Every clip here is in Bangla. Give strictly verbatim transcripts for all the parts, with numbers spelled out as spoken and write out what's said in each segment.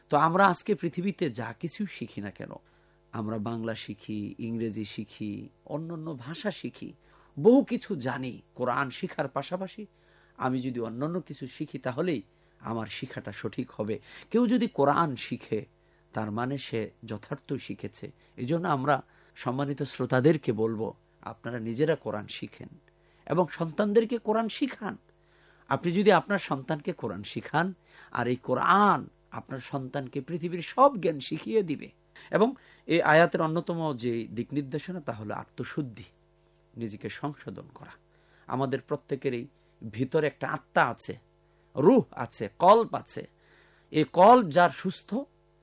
তো আমরা আজকে পৃথিবীতে যা কিছু শিখি না কেন, আমরা বাংলা শিখি, ইংরেজি শিখি, অন্যান্য ভাষা শিখি, বহু কিছু জানি। কোরআন শিখার পাশাপাশি আমি যদি অন্যান্য কিছু শিখি তাহলেই আমার শিক্ষাটা সঠিক হবে। কেউ যদি কোরআন শিখে তার মানে সে যথার্থই শিখেছে। এই জন্য আমরা সম্মানিত শ্রোতাদেরকে বলবো, আপনারা নিজেরা কোরআন শিখেন এবং সন্তানদেরকে কোরআন শিখান। আপনি যদি আপনার সন্তানকে কোরআন শিখান, আর এই কোরআন আপনার সন্তানকে পৃথিবীর সব জ্ঞান শিখিয়ে দিবে। এবং এই আয়াতের অন্যতম যে দিক নির্দেশনা তা হলো আত্মশুদ্ধি, নিজেকে সংশোধন করা। আমাদের প্রত্যেকেরই ভিতরে একটা আত্মা আছে, রূহ আছে, কল্প আছে। এই কল্প যার সুস্থ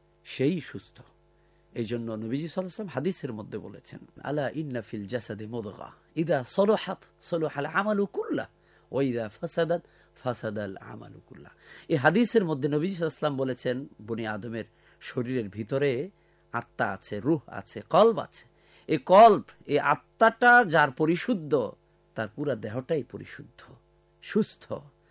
সেই সুস্থ। এই জন্য নবীজি সাল্লাল্লাহু আলাইহি ওয়াসাল্লাম হাদিসের মধ্যে বলেছেন, আলা ইন্না ফিল জাসাদি মুদগা ইযা সালাহাত সালাহাল আমালু কুল্লাহ ওয়া ইযা ফাসাদাত ফাসাদাল আমালু কুল্লাহ। এই হাদিসের মধ্যে নবীজি সাল্লাল্লাহু আলাইহি ওয়াসাল্লাম বলেছেন, বনি আদমের শরীরের ভিতরে আত্মা আছে, রূহ আছে, কল্প আছে। এই কল্প, এই আত্মাটা যার পরিশুদ্ধ, তার পুরা দেহটাই পরিশুদ্ধ, সুস্থ।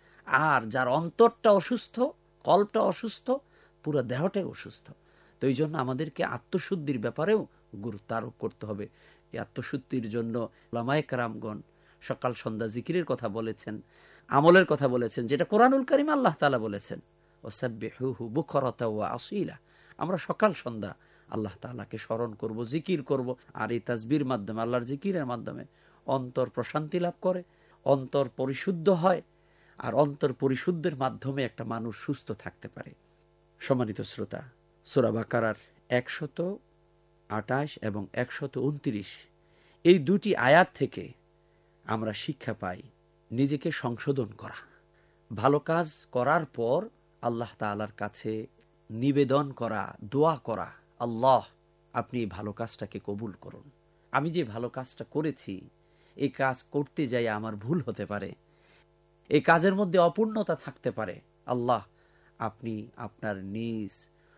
আর যার অন্তরটা অসুস্থ, কল্পটা অসুস্থ, পুরা দেহটাই অসুস্থ। তো এই জন্য আমাদেরকে আত্মশুদ্ধির ব্যাপারেও গুরুত্ব আরোপ করতে হবে। এই আত্মশুদ্ধির জন্য উলামায়ে কেরামগণ সকাল সন্ধ্যা জিকিরের কথা বলেছেন, আমলের কথা বলেছেন, যেটা কোরআনুল কারীম আল্লাহ তাআলা বলেছেন, ওয়াসাব্বিহুহু বুকরাতা ওয়া আসীলা। আমরা সকাল সন্ধ্যা আল্লাহ তাআলাকে স্মরণ করব, জিকির করব। আর এই তাসবির মাধ্যমে, আল্লাহর জিকিরের মাধ্যমে অন্তর প্রশান্তি লাভ করে, অন্তর পরিশুদ্ধ হয়। আর অন্তর পরিশুদ্ধের মাধ্যমে একটা মানুষ সুস্থ থাকতে পারে। সম্মানিত শ্রোতা, সূরা বাকারার একশত আটাশ এবং একশত উনত্রিশ এই দুটি আয়াত থেকে আমরা শিক্ষা পাই নিজেকে সংশোধন করা, ভালো কাজ করার পর আল্লাহ তাআলার কাছে নিবেদন করা, দোয়া করা, আল্লাহ আপনি এই ভালো কাজটাকে কবুল করুন। আমি যে ভালো কাজটা করেছি, এই কাজ করতে যাই আমার ভুল হতে পারে, এই কাজের মধ্যে অপূর্ণতা থাকতে পারে। আল্লাহ আপনি আপনার নিজ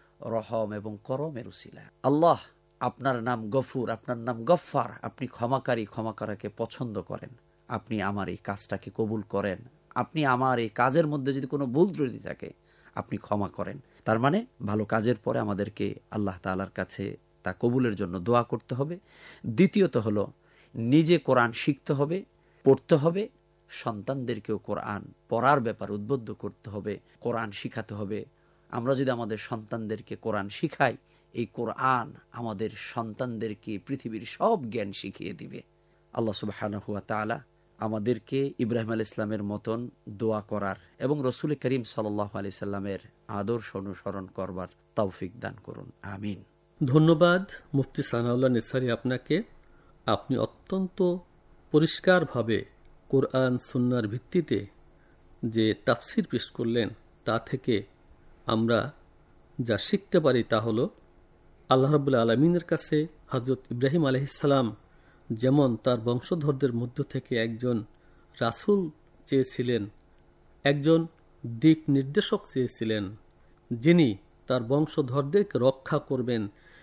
রহম এবং করমের উসিলা, আল্লাহ আপনার নাম গফুর, আপনার নাম গফফার, আপনি ক্ষমাকারী, ক্ষমা করাকে পছন্দ করেন। আপনি আমার এই কাজটাকে কবুল করেন। আপনি আমার এই কাজের মধ্যে যদি কোনো ভুল ত্রুটি থাকে আপনি ক্ষমা করেন। তার মানে ভালো কাজের পরে আমাদেরকে আল্লাহ তাআলার কাছে তা কবুলের জন্য দোয়া করতে হবে। দ্বিতীয়ত হলো নিজে কোরআন শিখতে হবে, পড়তে হবে, সন্তানদেরকেও কোরআন পড়ার ব্যাপার উদ্বুদ্ধ করতে হবে, কোরআন শিখাতে হবে। আমরা যদি আমাদের সন্তানদেরকে কোরআন শিখাই, এই কোরআন আমাদের সন্তানদেরকে পৃথিবীর সব জ্ঞান শিখিয়ে দিবে। আল্লাহ সুবহানাহু ওয়া তাআলা আমাদেরকে ইব্রাহিম আলাইহিস সালামের মতন দোয়া করার এবং রাসূল করিম সাল্লাল্লাহু আলাইহি সাল্লামের আদর্শ অনুসরণ করবার তৌফিক দান করুন, আমিন। ধন্যবাদ মুফতি সানাউল্লাহ নিসারী আপনাকে। আপনি অত্যন্ত পরিষ্কারভাবে কোরআন সুন্নাহর ভিত্তিতে যে তাফসির পেশ করলেন, তা থেকে আমরা যা শিখতে পারি তা হলো আল্লাহ রাব্বুল আলামিনের কাছে হযরত ইব্রাহিম আলাইহিস সালাম যেমন তার বংশধরদের মধ্য থেকে একজন রাসূল চেয়েছিলেন, একজন দিক নির্দেশক চেয়েছিলেন, যিনি তার বংশধরদেরকে রক্ষা করবেন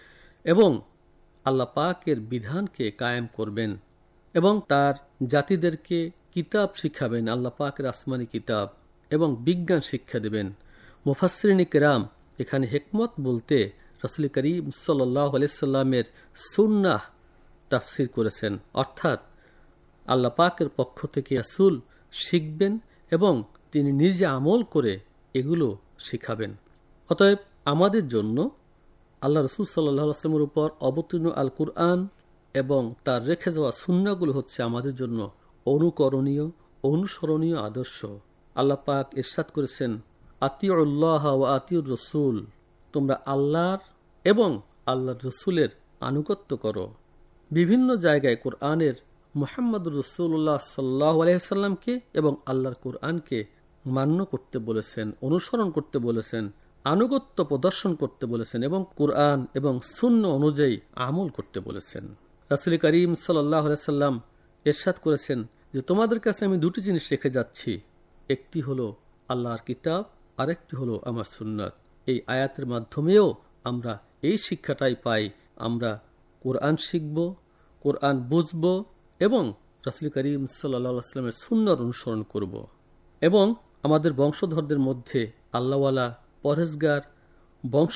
এবং আল্লাহ পাকের বিধানকে কায়েম করবেন এবং তার জাতিদেরকে কিতাব শিখাবেন, আল্লাহ পাকের আসমানি কিতাব, এবং বিজ্ঞান শিক্ষা দেবেন। মুফাসসিরিন কিরাম এখানে হিকমত বলতে রাসূল করিম সাল্লাল্লাহু আলাইহি সাল্লামের সুন্নাহ তাফসির করেছেন, অর্থাৎ আল্লাহ পাকের পক্ষ থেকে রাসূল শিখবেন এবং তিনি নিজে আমল করে এগুলো শিখাবেন। অতএব আমাদের জন্য আল্লাহ রাসূল সাল্লাল্লাহু আলাইহি ওয়াসাল্লামের উপর অবতীর্ণ আল কুরআন এবং তার রেখে যাওয়া সুন্নাহগুলো হচ্ছে আমাদের জন্য অনুকরণীয়, অনুসরণীয় আদর্শ। আল্লাহ পাক ইরশাদ করেছেন, আতিউল্লাহ ওয়া আতিউর রাসূল, তোমরা আল্লাহর এবং আল্লাহর রাসূলের আনুগত্য করো। বিভিন্ন জায়গায় কোরআনের মুহাম্মদুর রাসূলুল্লাহ সাল্লাল্লাহু আলাইহি ওয়াসাল্লামকে এবং আল্লাহর কোরআনকে মান্য করতে বলেছেন, অনুসরণ করতে বলেছেন, আনুগত্য প্রদর্শন করতে বলেছেন এবং কোরআন এবং সুন্নাহ অনুযায়ী আমল করতে বলেছেন। রাসূল করিম সাল্লাল্লাহু আলাইহি ওয়াসাল্লাম ইরশাদ করেছেন যে তোমাদের কাছে আমি দুটি জিনিস রেখে যাচ্ছি, একটি হলো আল্লাহর কিতাব, আরেকটি হলো আমার সুন্নাত। এই আয়াতের মাধ্যমেও আমরা এই শিক্ষাটাই পাই, আমরা কোরআন শিখব, কোরআন বুঝব এবং রাসূল করিম সাল্লাল্লাহু আলাইহি ওয়াসাল্লামের সুন্নাহর অনুসরণ করব এবং আমাদের বংশধরদের মধ্যে আল্লাহওয়ালা, পরহেজগার বংশ